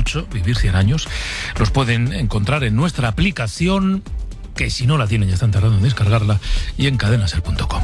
mucho, vivir 100 años. Los pueden encontrar en nuestra aplicación, que si no la tienen ya están tardando en descargarla, y en cadenaser.com.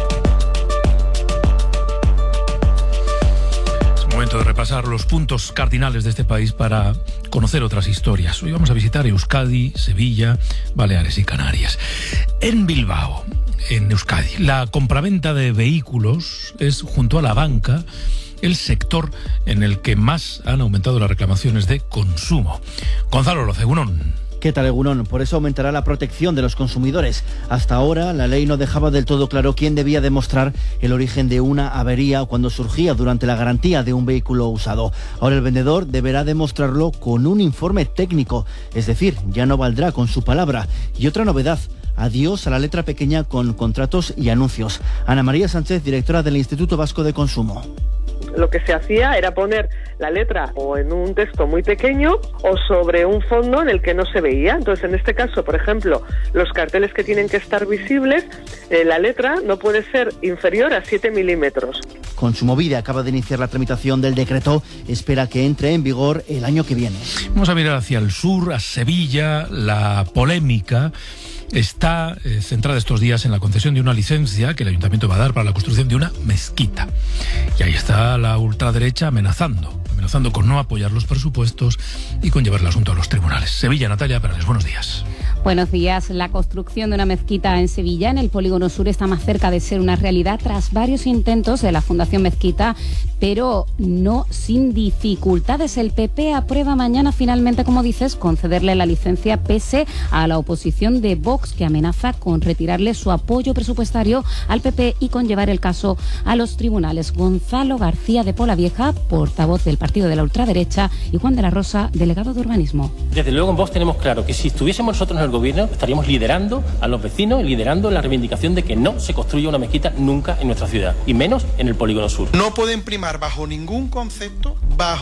Momento de repasar los puntos cardinales de este país para conocer otras historias. Hoy vamos a visitar Euskadi, Sevilla, Baleares y Canarias. En Bilbao, en Euskadi, la compraventa de vehículos es, junto a la banca, el sector en el que más han aumentado las reclamaciones de consumo. Gonzalo Loza, egunon. ¿Qué tal, Egunon? Por eso aumentará la protección de los consumidores. Hasta ahora, la ley no dejaba del todo claro quién debía demostrar el origen de una avería cuando surgía durante la garantía de un vehículo usado. Ahora el vendedor deberá demostrarlo con un informe técnico, es decir, ya no valdrá con su palabra. Y otra novedad: adiós a la letra pequeña con contratos y anuncios. Ana María Sánchez, directora del Instituto Vasco de Consumo. Lo que se hacía era poner la letra o en un texto muy pequeño o sobre un fondo en el que no se veía. Entonces, en este caso, por ejemplo, los carteles que tienen que estar visibles, la letra no puede ser inferior a 7 milímetros. Kontsumobide acaba de iniciar la tramitación del decreto, espera que entre en vigor el año que viene. Vamos a mirar hacia el sur, a Sevilla. La polémica está centrada estos días en la concesión de una licencia que el ayuntamiento va a dar para la construcción de una mezquita. Y ahí está la ultraderecha amenazando con no apoyar los presupuestos y con llevar el asunto a los tribunales. Sevilla, Natalia Perales, buenos días. Buenos días. La construcción de una mezquita en Sevilla, en el Polígono Sur, está más cerca de ser una realidad tras varios intentos de la Fundación Mezquita, pero no sin dificultades. El PP aprueba mañana finalmente, como dices, concederle la licencia pese a la oposición de Vox, que amenaza con retirarle su apoyo presupuestario al PP y con llevar el caso a los tribunales. Gonzalo García de Polavieja, portavoz del partido de la ultraderecha, y Juan de la Rosa, delegado de urbanismo. Desde luego en Vox tenemos claro que si estuviésemos nosotros en el gobierno estaríamos liderando a los vecinos y liderando la reivindicación de que no se construya una mezquita nunca en nuestra ciudad, y menos en el Polígono Sur. No pueden primar bajo ningún concepto,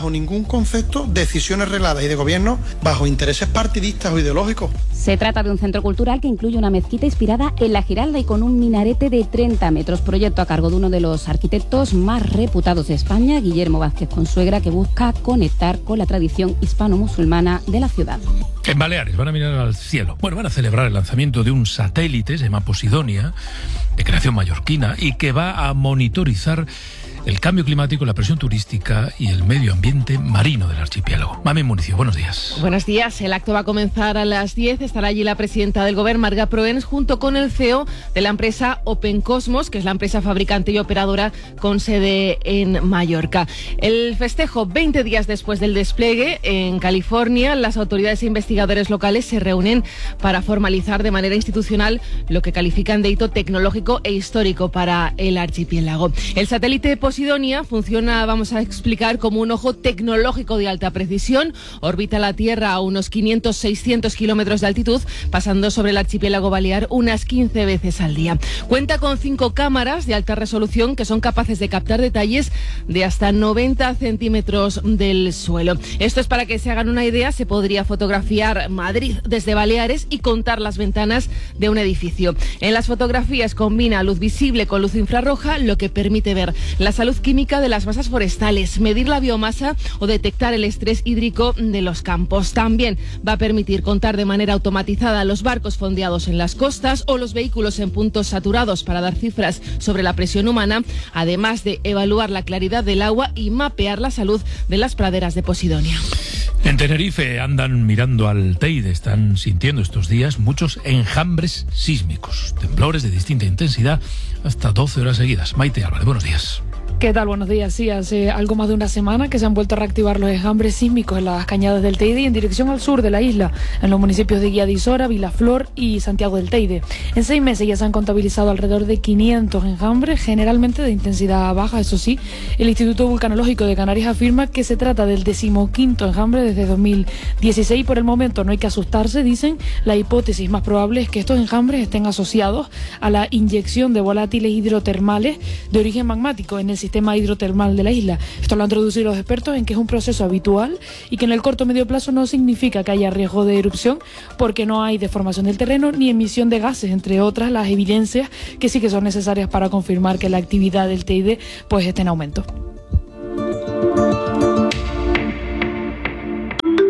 decisiones regladas y de gobierno bajo intereses partidistas o ideológicos. Se trata de un centro cultural que incluye una mezquita inspirada en la Giralda y con un minarete de 30 metros, proyecto a cargo de uno de los arquitectos más reputados de España, Guillermo Vázquez Consuegra, que busca conectar con la tradición hispano-musulmana de la ciudad. En Baleares van a mirar al cielo. Bueno, van a celebrar el lanzamiento de un satélite, se llama Posidonia, de creación mallorquina, y que va a monitorizar el cambio climático, la presión turística y el medio ambiente marino del archipiélago. Mami Municio, buenos días. Buenos días. El acto va a comenzar a las 10. Estará allí la presidenta del Gobierno, Marga Proens, junto con el CEO de la empresa Open Cosmos, que es la empresa fabricante y operadora con sede en Mallorca. El festejo, 20 días después del despliegue en California, las autoridades e investigadores locales se reúnen para formalizar de manera institucional lo que califican de hito tecnológico e histórico para el archipiélago. El satélite Posidonia funciona, vamos a explicar, como un ojo tecnológico de alta precisión. Orbita la Tierra a unos 500-600 kilómetros de altitud, pasando sobre el archipiélago balear unas 15 veces al día. Cuenta con 5 cámaras de alta resolución que son capaces de captar detalles de hasta 90 centímetros del suelo. Esto es para que se hagan una idea: se podría fotografiar Madrid desde Baleares y contar las ventanas de un edificio. En las fotografías combina luz visible con luz infrarroja, lo que permite ver la salud química de las masas forestales, medir la biomasa o detectar el estrés hídrico de los campos. También va a permitir contar de manera automatizada los barcos fondeados en las costas o los vehículos en puntos saturados para dar cifras sobre la presión humana, además de evaluar la claridad del agua y mapear la salud de las praderas de Posidonia. En Tenerife andan mirando al Teide, están sintiendo estos días muchos enjambres sísmicos, temblores de distinta intensidad hasta 12 horas seguidas. Maite Álvarez, buenos días. ¿Qué tal? Buenos días. Sí, hace algo más de una semana que se han vuelto a reactivar los enjambres sísmicos en las cañadas del Teide y en dirección al sur de la isla, en los municipios de Guía de Isora, Vilaflor y Santiago del Teide. En 6 meses ya se han contabilizado alrededor de 500 enjambres, generalmente de intensidad baja. Eso sí, el Instituto Vulcanológico de Canarias afirma que se trata del 15º enjambre desde 2016. Por el momento no hay que asustarse, dicen. La hipótesis más probable es que estos enjambres estén asociados a la inyección de volátiles hidrotermales de origen magmático en el sistema hidrotermal de la isla. Esto lo han traducido los expertos en que es un proceso habitual y que en el corto o medio plazo no significa que haya riesgo de erupción, porque no hay deformación del terreno ni emisión de gases, entre otras las evidencias que sí que son necesarias para confirmar que la actividad del Teide pues esté en aumento.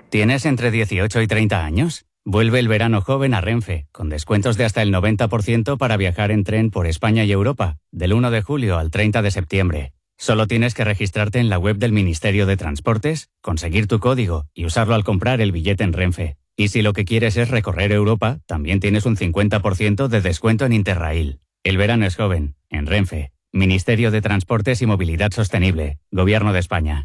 ¿Tienes entre 18 y 30 años? Vuelve el verano joven a Renfe, con descuentos de hasta el 90% para viajar en tren por España y Europa, del 1 de julio al 30 de septiembre. Solo tienes que registrarte en la web del Ministerio de Transportes, conseguir tu código y usarlo al comprar el billete en Renfe. Y si lo que quieres es recorrer Europa, también tienes un 50% de descuento en Interrail. El verano es joven, en Renfe. Ministerio de Transportes y Movilidad Sostenible, Gobierno de España.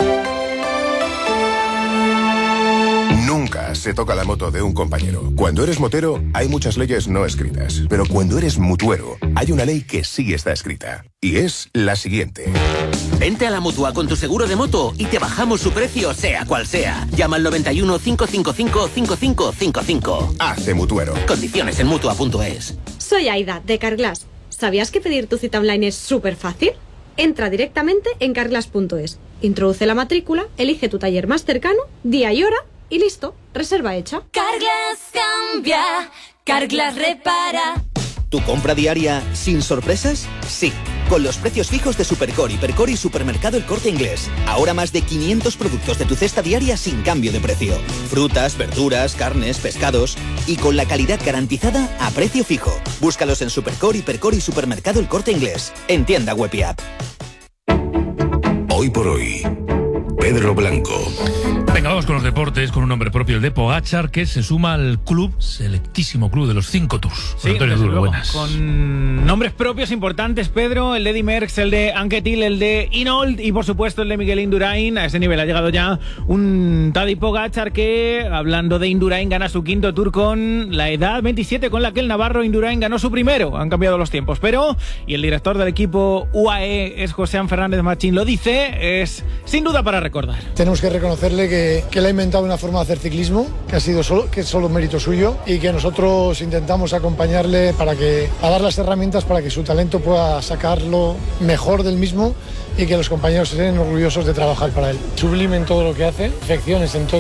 Nunca se toca la moto de un compañero. Cuando eres motero, hay muchas leyes no escritas. Pero cuando eres mutuero, hay una ley que sí está escrita. Y es la siguiente. Vente a la Mutua con tu seguro de moto y te bajamos su precio, sea cual sea. Llama al 91 555 5555. Hace mutuero. Condiciones en Mutua.es. Soy Aida, de Carglass. ¿Sabías que pedir tu cita online es súper fácil? Entra directamente en carglass.es. Introduce la matrícula, elige tu taller más cercano, día y hora, y listo, reserva hecha. Carglass cambia, Carglass repara. ¿Tu compra diaria sin sorpresas? Sí, con los precios fijos de Supercore, Hipercore y Supermercado El Corte Inglés. Ahora más de 500 productos de tu cesta diaria sin cambio de precio. Frutas, verduras, carnes, pescados y con la calidad garantizada a precio fijo. Búscalos en Supercore, Hipercore y Supermercado El Corte Inglés. En tienda web y app. Hoy por hoy, Pedro Blanco. Venga, vamos con los deportes, con un nombre propio, el de Pogačar, que se suma al club, selectísimo club de los 5 Tours. Sí, Antonio Duro, buenas. Con nombres propios importantes, Pedro, el de Eddy Merckx, el de Anquetil, el de Hinault y por supuesto el de Miguel Indurain. A ese nivel ha llegado ya un Tadej Pogačar que, hablando de Indurain, gana su 5.º Tour con la edad 27 con la que el navarro Indurain ganó su primero. Han cambiado los tiempos, pero, y el director del equipo UAE es José Fernández Machín, lo dice, es sin duda para recordar. Tenemos que reconocerle que él ha inventado una forma de hacer ciclismo que es solo mérito suyo y que nosotros intentamos acompañarle a dar las herramientas para que su talento pueda sacarlo mejor del mismo y que los compañeros estén orgullosos de trabajar para él. Sublime en todo lo que hace, perfecciones en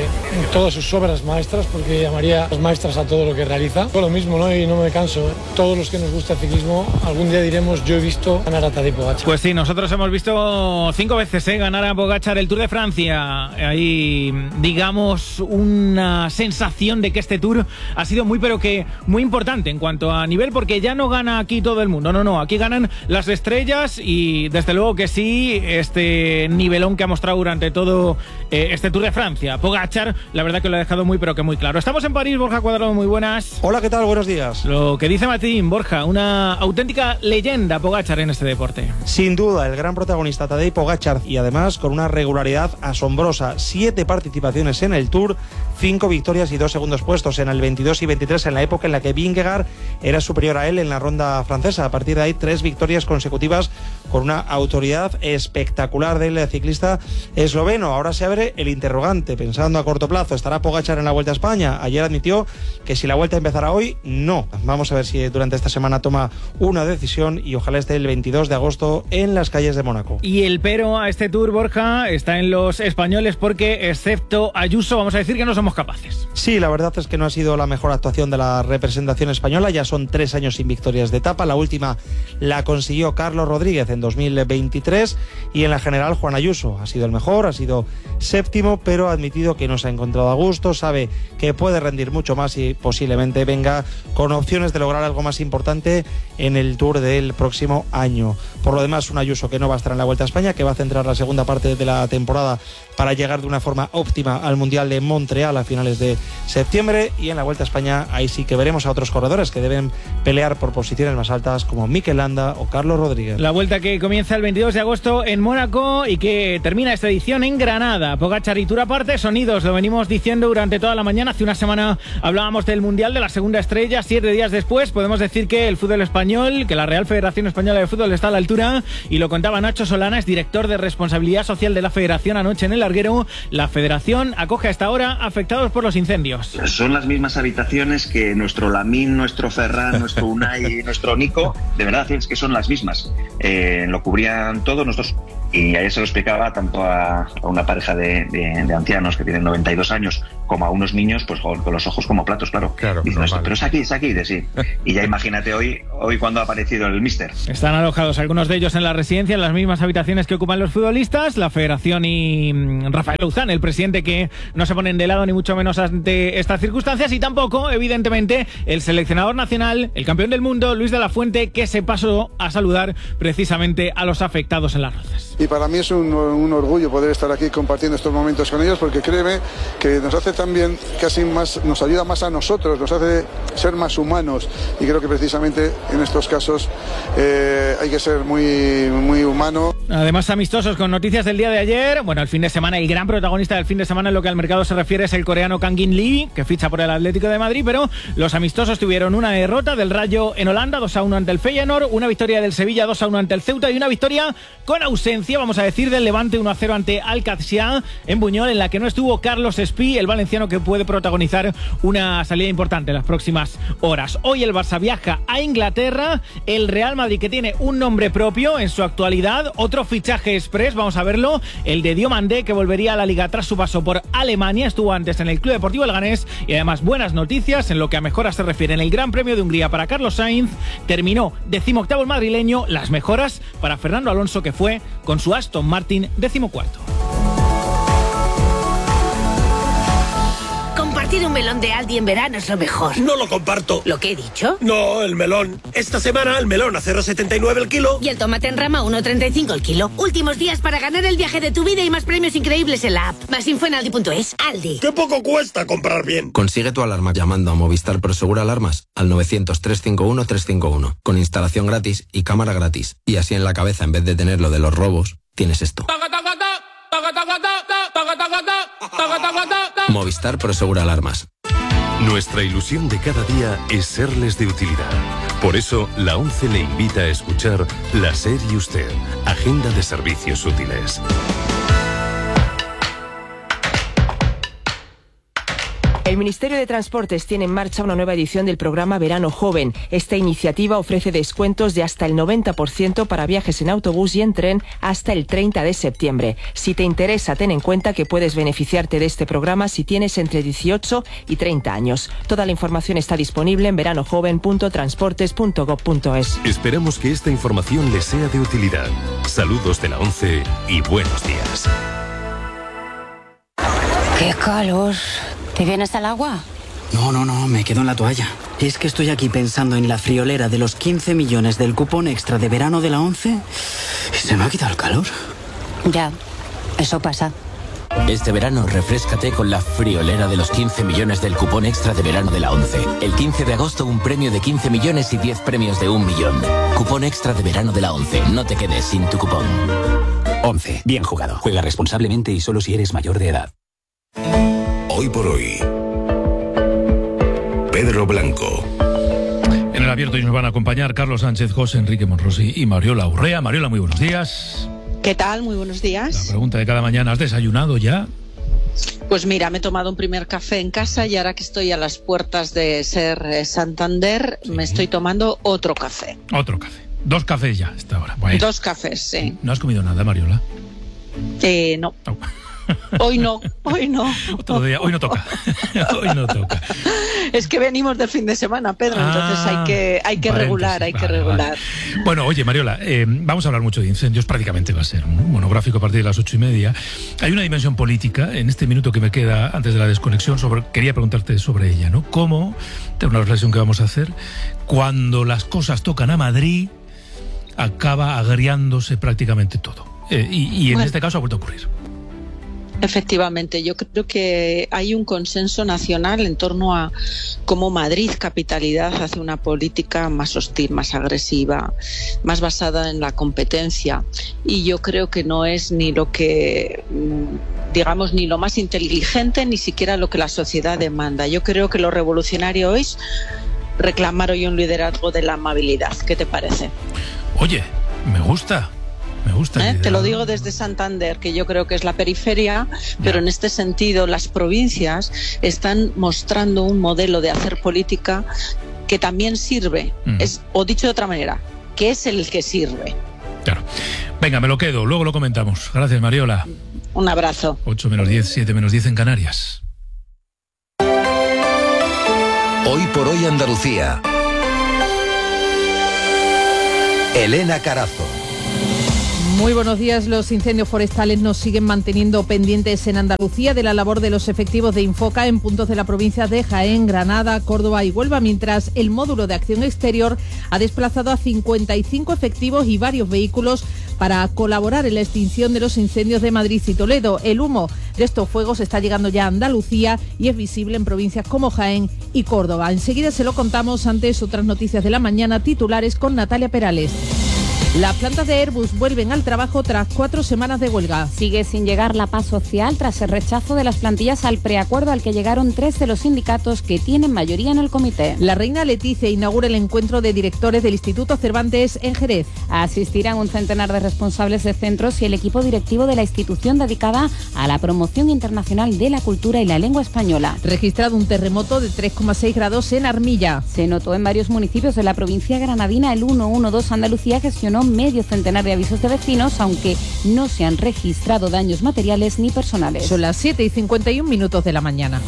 todas sus obras maestras, porque llamaría las maestras a todo lo que realiza. Todo lo mismo, ¿no? Y no me canso, ¿eh? Todos los que nos gusta el ciclismo, algún día diremos, yo he visto ganar a Tadej Pogačar. Pues sí, nosotros hemos visto 5 veces ganar a Pogačar el Tour de Francia. Ahí, digamos, una sensación de que este Tour ha sido muy importante en cuanto a nivel, porque ya no gana aquí todo el mundo, no, aquí ganan las estrellas y desde luego que sí, este nivelón que ha mostrado durante todo este Tour de Francia. Pogačar, la verdad que lo ha dejado muy claro. Estamos en París, Borja Cuadrado, muy buenas. Hola, ¿qué tal? Buenos días. Lo que dice Martín, Borja, una auténtica leyenda Pogačar en este deporte. Sin duda, el gran protagonista Tadej Pogačar, y además con una regularidad asombrosa. 7 participaciones en el Tour, 5 victorias y 2 segundos puestos en el 22 y 23, en la época en la que Vingegaard era superior a él en la ronda francesa. A partir de ahí, 3 victorias consecutivas con una autoridad espectacular del ciclista esloveno. Ahora se abre el interrogante, pensando a corto plazo, ¿estará Pogačar en la Vuelta a España? Ayer admitió que si la Vuelta empezara hoy, no. Vamos a ver si durante esta semana toma una decisión y ojalá esté el 22 de agosto en las calles de Mónaco. Y el pero a este Tour, Borja, está en los españoles porque, excepto Ayuso, vamos a decir que no somos capaces. Sí, la verdad es que no ha sido la mejor actuación de la representación española. Ya son 3 años sin victorias de etapa. La última la consiguió Carlos Rodríguez en 2023 y en la general Juan Ayuso ha sido el mejor, ha sido séptimo, pero ha admitido que no se ha encontrado a gusto, sabe que puede rendir mucho más y posiblemente venga con opciones de lograr algo más importante en el Tour del próximo año. Por lo demás, un Ayuso que no va a estar en la Vuelta a España, que va a centrar la segunda parte de la temporada para llegar de una forma óptima al Mundial de Montreal a finales de septiembre, y en la Vuelta a España ahí sí que veremos a otros corredores que deben pelear por posiciones más altas como Mikel Landa o Carlos Rodríguez. La Vuelta que comienza el 22 de agosto en Mónaco y que termina esta edición en Granada. Pogačar y Tour aparte, sonidos, lo venimos diciendo durante toda la mañana. Hace una semana hablábamos del Mundial, de la segunda estrella. 7 días después podemos decir que el fútbol español, que la Real Federación Española de Fútbol está a la altura, y lo contaba Nacho Solana, es director de Responsabilidad Social de la Federación, anoche en el Larguero. La Federación acoge hasta ahora afectados por los incendios. Son las mismas habitaciones que nuestro Lamín, nuestro Ferran, nuestro Unai, nuestro Nico. De verdad es que son las mismas. Lo cubrían todos. Nosotros Y ayer se lo explicaba tanto a una pareja de ancianos que tienen 92 años como a unos niños, pues con los ojos como platos, claro. Dicen esto, pero es aquí, dice sí. Y ya imagínate hoy cuando ha aparecido el míster. Están alojados algunos de ellos en la residencia, en las mismas habitaciones que ocupan los futbolistas. La Federación y Rafael Louzán, el presidente, que no se ponen de lado ni mucho menos ante estas circunstancias, y tampoco, evidentemente, el seleccionador nacional, el campeón del mundo, Luis de la Fuente, que se pasó a saludar precisamente a los afectados en las Rozas. Y para mí es un orgullo poder estar aquí compartiendo estos momentos con ellos, porque créeme que nos hace también casi más, nos ayuda más a nosotros, nos hace ser más humanos, y creo que precisamente en estos casos hay que ser muy, muy humano. Además, amistosos con noticias del día de ayer. Bueno, el fin de semana, el gran protagonista del fin de semana en lo que al mercado se refiere es el coreano Kang In Lee, que ficha por el Atlético de Madrid, pero los amistosos tuvieron una derrota del Rayo en Holanda, 2-1 ante el Feyenoord, una victoria del Sevilla, 2-1 ante el Ceuta, y una victoria con ausencia, vamos a decir, del Levante, 1-0 ante Al-Qadsiya en Buñol, en la que no estuvo Carlos Espí, el valenciano, que puede protagonizar una salida importante en las próximas horas. Hoy el Barça viaja a Inglaterra, el Real Madrid, que tiene un nombre propio en su actualidad, otro fichaje express, vamos a verlo, el de Diomandé, que volvería a la Liga tras su paso por Alemania, estuvo antes en el Club Deportivo Leganés, y además buenas noticias en lo que a mejoras se refiere. En el Gran Premio de Hungría para Carlos Sainz terminó 18º el madrileño, las mejoras para Fernando Alonso, que fue con su Aston Martin 14º. Compartir un melón de Aldi en verano es lo mejor. No lo comparto. ¿Lo que he dicho? No, el melón. Esta semana el melón a 0,79 el kilo. Y el tomate en rama a 1,35 el kilo. Últimos días para ganar el viaje de tu vida y más premios increíbles en la app. Más info en aldi.es. Aldi. ¡Qué poco cuesta comprar bien! Consigue tu alarma llamando a Movistar Prosegur Alarmas al 900-351-351. Con instalación gratis y cámara gratis. Y así en la cabeza, en vez de tener lo de los robos, tienes esto. Movistar Prosegur Alarmas. Nuestra ilusión de cada día es serles de utilidad. Por eso, la ONCE le invita a escuchar La SER y Usted, Agenda de Servicios Útiles. El Ministerio de Transportes tiene en marcha una nueva edición del programa Verano Joven. Esta iniciativa ofrece descuentos de hasta el 90% para viajes en autobús y en tren hasta el 30 de septiembre. Si te interesa, ten en cuenta que puedes beneficiarte de este programa si tienes entre 18 y 30 años. Toda la información está disponible en veranojoven.transportes.gov.es. Esperamos que esta información les sea de utilidad. Saludos de la ONCE y buenos días. ¡Qué calor! ¿Te vienes al agua? No, me quedo en la toalla. Es que estoy aquí pensando en la friolera de los 15 millones del cupón extra de verano de la ONCE y se me ha quitado el calor. Ya, eso pasa. Este verano refréscate con la friolera de los 15 millones del cupón extra de verano de la ONCE. El 15 de agosto un premio de 15 millones y 10 premios de 1 millón. Cupón extra de verano de la ONCE. No te quedes sin tu cupón. ONCE. Bien jugado. Juega responsablemente y solo si eres mayor de edad. Hoy por hoy, Pedro Blanco. En el abierto nos van a acompañar Carlos Sánchez, José Enrique Monrosi y Mariola Urrea. Mariola, muy buenos días. ¿Qué tal? Muy buenos días. La pregunta de cada mañana, ¿has desayunado ya? Pues mira, me he tomado un primer café en casa y ahora que estoy a las puertas de SER Santander, me estoy tomando otro café. Otro café. 2 cafés ya hasta ahora. Bueno. 2 cafés, sí. ¿No has comido nada, Mariola? No. Hoy no. Otro día, hoy no toca. Hoy no toca. Es que venimos del fin de semana, Pedro, entonces hay que regular. Vale. Bueno, oye, Mariola, vamos a hablar mucho de incendios, prácticamente va a ser un monográfico a partir de las 8:30. Hay una dimensión política, en este minuto que me queda antes de la desconexión, quería preguntarte sobre ella, ¿no? ¿Cómo, tengo una reflexión que vamos a hacer, cuando las cosas tocan a Madrid, acaba agriándose prácticamente todo? Y en este caso ha vuelto a ocurrir. Efectivamente, yo creo que hay un consenso nacional en torno a cómo Madrid, capitalidad, hace una política más hostil, más agresiva, más basada en la competencia. Y yo creo que no es ni lo que, digamos, ni lo más inteligente, ni siquiera lo que la sociedad demanda. Yo creo que lo revolucionario es reclamar hoy un liderazgo de la amabilidad. ¿Qué te parece? Oye, me gusta. Te lo digo desde Santander, que yo creo que es la periferia, pero en este sentido las provincias están mostrando un modelo de hacer política que también sirve, o dicho de otra manera, que es el que sirve. Claro. Venga, me lo quedo, luego lo comentamos. Gracias, Mariola. Un abrazo. 8 menos 10, 7 menos 10 en Canarias. Hoy por hoy Andalucía. Elena Carazo. Muy buenos días. Los incendios forestales nos siguen manteniendo pendientes en Andalucía de la labor de los efectivos de Infoca en puntos de la provincia de Jaén, Granada, Córdoba y Huelva, mientras el módulo de acción exterior ha desplazado a 55 efectivos y varios vehículos para colaborar en la extinción de los incendios de Madrid y Toledo. El humo de estos fuegos está llegando ya a Andalucía y es visible en provincias como Jaén y Córdoba. Enseguida se lo contamos. Antes, otras noticias de la mañana, titulares con Natalia Perales. Las plantas de Airbus vuelven al trabajo tras 4 semanas de huelga. Sigue sin llegar la paz social tras el rechazo de las plantillas al preacuerdo al que llegaron 3 de los sindicatos que tienen mayoría en el comité. La reina Leticia inaugura el encuentro de directores del Instituto Cervantes en Jerez. Asistirán un centenar de responsables de centros y el equipo directivo de la institución dedicada a la promoción internacional de la cultura y la lengua española. Registrado un terremoto de 3,6 grados en Armilla. Se notó en varios municipios de la provincia granadina. El 112 Andalucía gestionó medio centenar de avisos de vecinos, aunque no se han registrado daños materiales ni personales. Son las 7:51 de la mañana.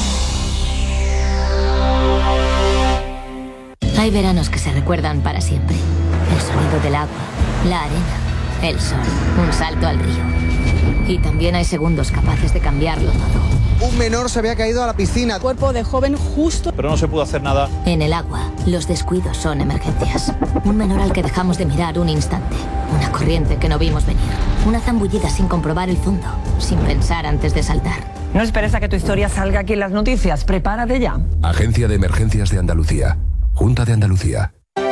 Hay veranos que se recuerdan para siempre. El sonido del agua, la arena, el sol, un salto al río. Y también hay segundos capaces de cambiarlo todo. Un menor se había caído a la piscina. Cuerpo de joven justo. Pero no se pudo hacer nada. En el agua, los descuidos son emergencias. Un menor al que dejamos de mirar un instante. Una corriente que no vimos venir. Una zambullida sin comprobar el fondo. Sin pensar antes de saltar. No esperes a que tu historia salga aquí en las noticias. Prepárate ya. Agencia de Emergencias de Andalucía. Junta de Andalucía.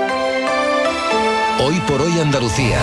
Hoy por hoy Andalucía.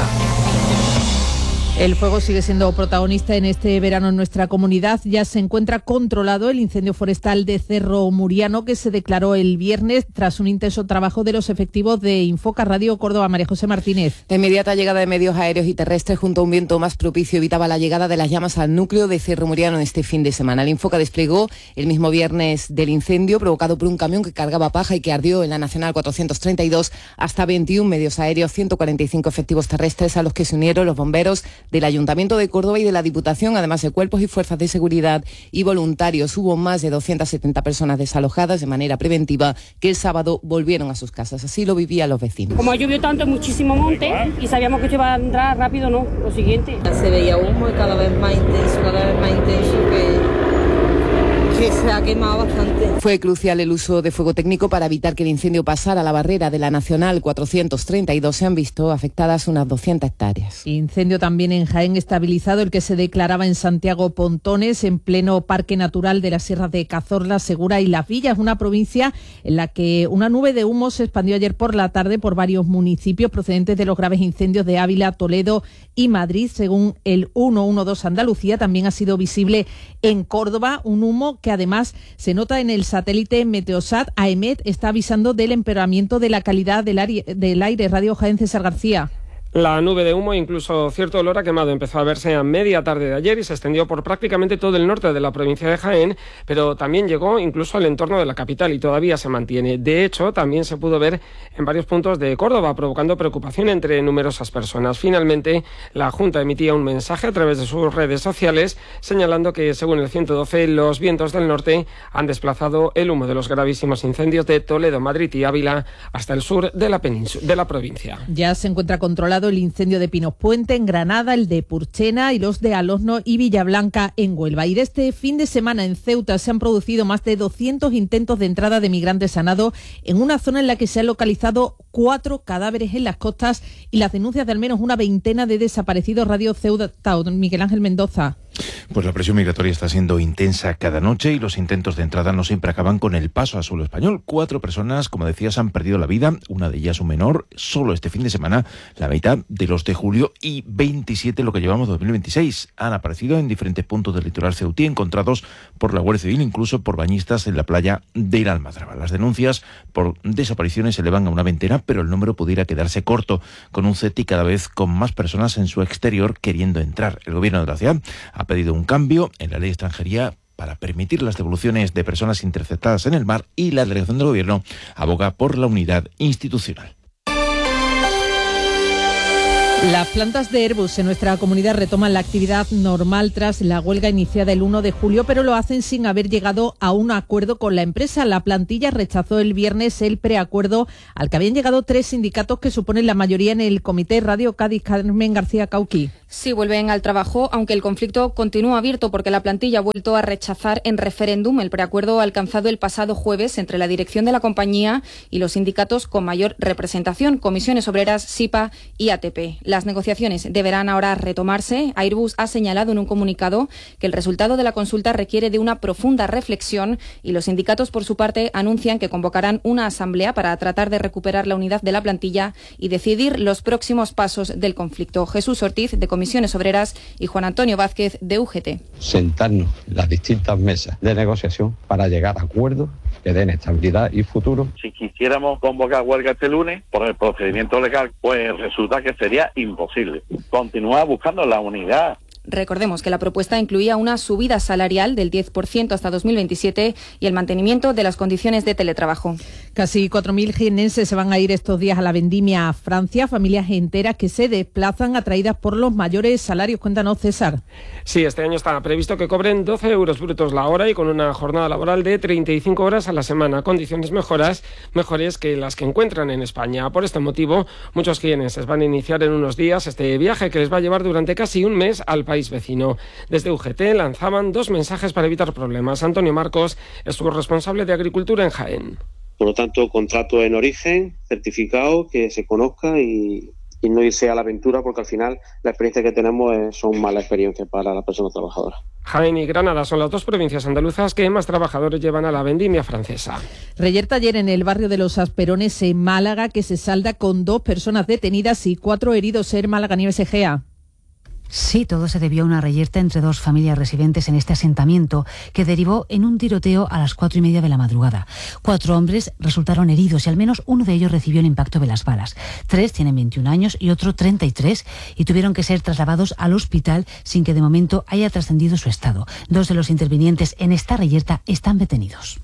El fuego sigue siendo protagonista en este verano en nuestra comunidad. Ya se encuentra controlado el incendio forestal de Cerro Muriano, que se declaró el viernes tras un intenso trabajo de los efectivos de Infoca Radio Córdoba. María José Martínez. La inmediata llegada de medios aéreos y terrestres junto a un viento más propicio evitaba la llegada de las llamas al núcleo de Cerro Muriano en este fin de semana. El Infoca desplegó el mismo viernes del incendio provocado por un camión que cargaba paja y que ardió en la Nacional 432 hasta 21 medios aéreos, 145 efectivos terrestres a los que se unieron los bomberos del Ayuntamiento de Córdoba y de la Diputación, además de cuerpos y fuerzas de seguridad y voluntarios. Hubo más de 270 personas desalojadas de manera preventiva que el sábado volvieron a sus casas. Así lo vivían los vecinos. Como ha llovido tanto, muchísimo monte y sabíamos que esto iba a entrar rápido, ¿no? Lo siguiente. Se veía humo y cada vez más intenso, que se ha quemado bastante. Fue crucial el uso de fuego técnico para evitar que el incendio pasara la barrera de la Nacional 432. Se han visto afectadas unas 200 hectáreas. Incendio también en Jaén, estabilizado el que se declaraba en Santiago Pontones, en pleno Parque Natural de las Sierras de Cazorla, Segura y Las Villas, una provincia en la que una nube de humo se expandió ayer por la tarde por varios municipios procedentes de los graves incendios de Ávila, Toledo y Madrid. Según el 112 Andalucía, también ha sido visible en Córdoba un humo que además se nota en el satélite Meteosat. AEMET está avisando del empeoramiento de la calidad del aire. Radio Jaén, César García. La nube de humo, incluso cierto olor a quemado, empezó a verse a media tarde de ayer y se extendió por prácticamente todo el norte de la provincia de Jaén, pero también llegó incluso al entorno de la capital y todavía se mantiene. De hecho, también se pudo ver en varios puntos de Córdoba, provocando preocupación entre numerosas personas. Finalmente, la Junta emitía un mensaje a través de sus redes sociales señalando que, según el 112, los vientos del norte han desplazado el humo de los gravísimos incendios de Toledo, Madrid y Ávila hasta el sur de la provincia. Ya se encuentra controlado el incendio de Pinos Puente en Granada, el de Purchena y los de Alosno y Villablanca en Huelva. Y de este fin de semana en Ceuta se han producido más de 200 intentos de entrada de migrantes a nado en una zona en la que se han localizado 4 cadáveres en las costas y las denuncias de al menos una veintena de desaparecidos. Radio Ceuta, Miguel Ángel Mendoza. Pues la presión migratoria está siendo intensa cada noche y los intentos de entrada no siempre acaban con el paso a suelo español. 4 personas, como decías, han perdido la vida, una de ellas un menor, solo este fin de semana, la mitad de los de julio, y 27 lo que llevamos 2026. Han aparecido en diferentes puntos del litoral ceutí, encontrados por la Guardia Civil, incluso por bañistas en la playa de la Almadraba. Las denuncias por desapariciones se elevan a una veintena, pero el número pudiera quedarse corto, con un CETI cada vez con más personas en su exterior queriendo entrar. El gobierno de la ciudad ha pedido un cambio en la ley de extranjería para permitir las devoluciones de personas interceptadas en el mar y la delegación del gobierno aboga por la unidad institucional. Las plantas de Airbus en nuestra comunidad retoman la actividad normal tras la huelga iniciada el 1 de julio, pero lo hacen sin haber llegado a un acuerdo con la empresa. La plantilla rechazó el viernes el preacuerdo al que habían llegado 3 sindicatos que suponen la mayoría en el comité. Radio Cádiz, Carmen García Cauqui. Sí, vuelven al trabajo, aunque el conflicto continúa abierto porque la plantilla ha vuelto a rechazar en referéndum el preacuerdo alcanzado el pasado jueves entre la dirección de la compañía y los sindicatos con mayor representación, Comisiones Obreras, SIPA y ATP. Las negociaciones deberán ahora retomarse. Airbus ha señalado en un comunicado que el resultado de la consulta requiere de una profunda reflexión y los sindicatos, por su parte, anuncian que convocarán una asamblea para tratar de recuperar la unidad de la plantilla y decidir los próximos pasos del conflicto. Jesús Ortiz, de Comisiones Obreras, y Juan Antonio Vázquez, de UGT. Sentarnos en las distintas mesas de negociación para llegar a acuerdos que den estabilidad y futuro. Si quisiéramos convocar huelga este lunes, por el procedimiento legal, pues resulta que sería imposible. Continúa buscando la unidad. Recordemos que la propuesta incluía una subida salarial del 10% hasta 2027 y el mantenimiento de las condiciones de teletrabajo. Casi 4.000 jiennenses se van a ir estos días a la vendimia a Francia, familias enteras que se desplazan atraídas por los mayores salarios. Cuéntanos, César. Sí, este año está previsto que cobren 12 euros brutos la hora y con una jornada laboral de 35 horas a la semana, condiciones mejores que las que encuentran en España. Por este motivo, muchos jiennenses van a iniciar en unos días este viaje que les va a llevar durante casi un mes al país vecino. Desde UGT lanzaban 2 mensajes para evitar problemas. Antonio Marcos es su responsable de Agricultura en Jaén. Por lo tanto, contrato en origen, certificado, que se conozca y no irse a la aventura, porque al final la experiencia que tenemos son malas experiencias para las personas trabajadoras. Jaén y Granada son las 2 provincias andaluzas que más trabajadores llevan a la vendimia francesa. Reyer taller en el barrio de Los Asperones, en Málaga, que se salda con 2 personas detenidas y 4 heridos. En Málaga, Nieves Egea. Sí, todo se debió a una reyerta entre 2 familias residentes en este asentamiento que derivó en un tiroteo a las 4:30 de la madrugada. 4 hombres resultaron heridos y al menos uno de ellos recibió el impacto de las balas. 3 tienen 21 años y otro 33 y tuvieron que ser trasladados al hospital sin que de momento haya trascendido su estado. 2 de los intervinientes en esta reyerta están detenidos.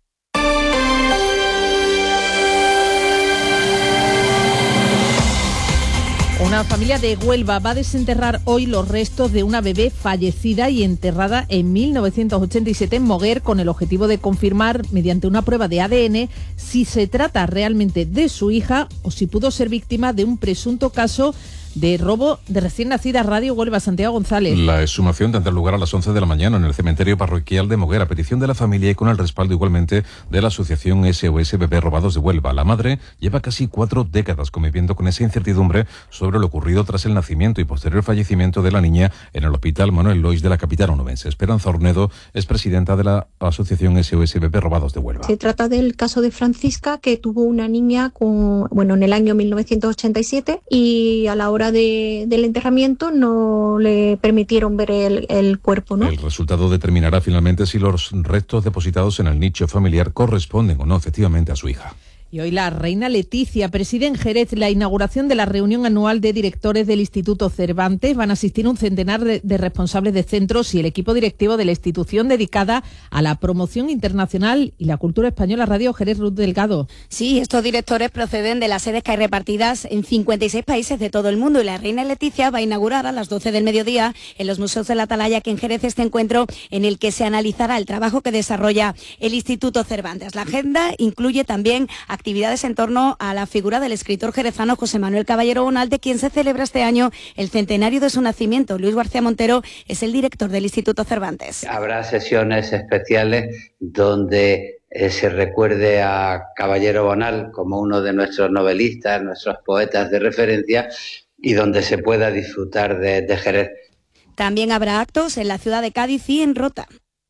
Una familia de Huelva va a desenterrar hoy los restos de una bebé fallecida y enterrada en 1987 en Moguer, con el objetivo de confirmar mediante una prueba de ADN si se trata realmente de su hija o si pudo ser víctima de un presunto caso de robo de recién nacida. Radio Huelva, Santiago González. La exhumación tendrá lugar a las 11 de la mañana en el cementerio parroquial de Moguer, a petición de la familia y con el respaldo igualmente de la asociación SOS Bebés Robados de Huelva. La madre lleva casi 4 décadas conviviendo con esa incertidumbre sobre lo ocurrido tras el nacimiento y posterior fallecimiento de la niña en el hospital Manuel Lois de la capital onubense. Esperanza Ornedo es presidenta de la asociación SOS Bebés Robados de Huelva. Se trata del caso de Francisca, que tuvo una niña en el año 1987 y a la hora del enterramiento no le permitieron ver el cuerpo, ¿no? El resultado determinará finalmente si los restos depositados en el nicho familiar corresponden o no efectivamente a su hija. Y hoy la reina Leticia preside en Jerez la inauguración de la reunión anual de directores del Instituto Cervantes. Van a asistir un centenar de responsables de centros y el equipo directivo de la institución dedicada a la promoción internacional y la cultura española. Radio Jerez, Ruth Delgado. Sí, estos directores proceden de las sedes que hay repartidas en 56 países de todo el mundo y la reina Leticia va a inaugurar a las 12 del mediodía en los Museos de la Atalaya, que en Jerez, este encuentro en el que se analizará el trabajo que desarrolla el Instituto Cervantes. La agenda incluye también actividades en torno a la figura del escritor jerezano José Manuel Caballero Bonal, de quien se celebra este año el centenario de su nacimiento. Luis García Montero es el director del Instituto Cervantes. Habrá sesiones especiales donde se recuerde a Caballero Bonal como uno de nuestros novelistas, nuestros poetas de referencia, y donde se pueda disfrutar de Jerez. También habrá actos en la ciudad de Cádiz y en Rota.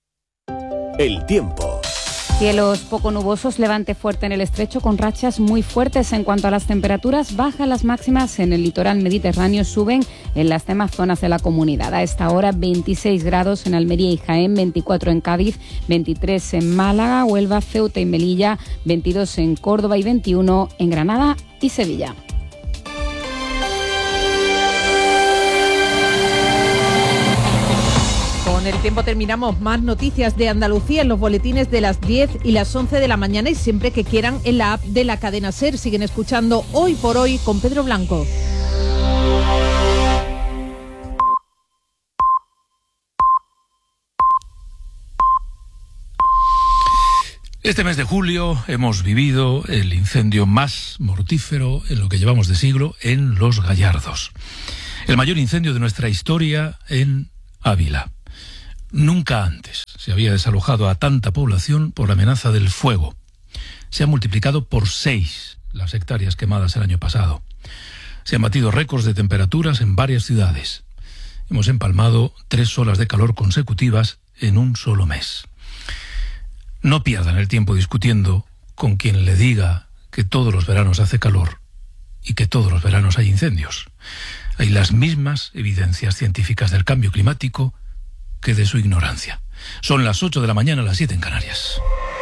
El tiempo. Cielos poco nubosos, levante fuerte en el estrecho con rachas muy fuertes. En cuanto a las temperaturas, bajan las máximas en el litoral mediterráneo, suben en las demás zonas de la comunidad. A esta hora 26 grados en Almería y Jaén, 24 en Cádiz, 23 en Málaga, Huelva, Ceuta y Melilla, 22 en Córdoba y 21 en Granada y Sevilla. Con el tiempo terminamos. Más noticias de Andalucía en los boletines de las 10 y las 11 de la mañana y siempre que quieran en la app de la cadena SER. Siguen escuchando Hoy por Hoy con Pedro Blanco. Este mes de julio hemos vivido el incendio más mortífero en lo que llevamos de siglo en Los Gallardos. El mayor incendio de nuestra historia en Ávila. Nunca antes se había desalojado a tanta población por la amenaza del fuego. Se han multiplicado por 6 las hectáreas quemadas el año pasado. Se han batido récords de temperaturas en varias ciudades. Hemos empalmado 3 olas de calor consecutivas en un solo mes. No pierdan el tiempo discutiendo con quien le diga que todos los veranos hace calor y que todos los veranos hay incendios. Hay las mismas evidencias científicas del cambio climático que de su ignorancia. Son las 8 de la mañana, las 7 en Canarias.